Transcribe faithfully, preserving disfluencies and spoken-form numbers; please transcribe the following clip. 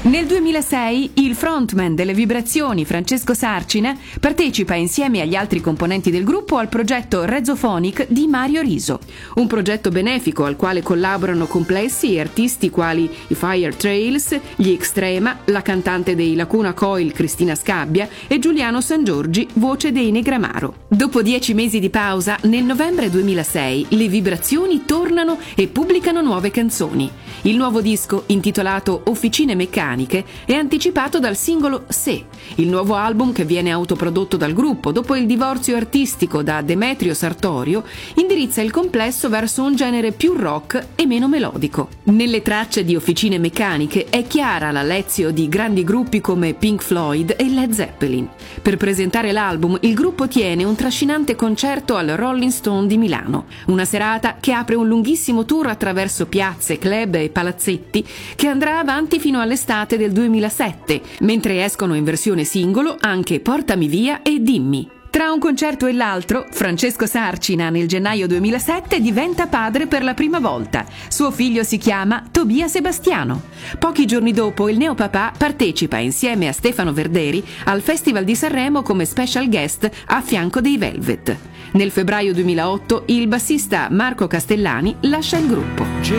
Nel duemilasei il frontman delle Vibrazioni, Francesco Sarcina, partecipa insieme agli altri componenti del gruppo al progetto Rezophonic di Mario Riso, un progetto benefico al quale collaborano complessi e artisti quali i Fire Trails, gli Extrema, la cantante dei Lacuna Coil Cristina Scabbia e Giuliano Sangiorgi, voce dei Negramaro. Dopo dieci mesi di pausa, nel novembre duemilasei le Vibrazioni tornano e pubblicano nuove canzoni. Il nuovo disco, intitolato Officine Meccaniche, è anticipato dal singolo Se, il nuovo album che viene autoprodotto dal gruppo dopo il divorzio artistico da Demetrio Sartorio, indirizza il complesso verso un genere più rock e meno melodico. Nelle tracce di Officine Meccaniche è chiara la lezio di grandi gruppi come Pink Floyd e Led Zeppelin. Per presentare l'album, il gruppo tiene un trascinante concerto al Rolling Stone di Milano, una serata che apre un lunghissimo tour attraverso piazze, club e palazzetti che andrà avanti fino all'estate del duemilasette, mentre escono in versione singolo anche Portami via e Dimmi. Tra un concerto e l'altro, Francesco Sarcina nel gennaio duemilasette diventa padre per la prima volta. Suo figlio si chiama Tobia Sebastiano. Pochi giorni dopo il neopapà partecipa insieme a Stefano Verderi al Festival di Sanremo come special guest a fianco dei Velvet. Nel febbraio duemilaotto il bassista Marco Castellani lascia il gruppo.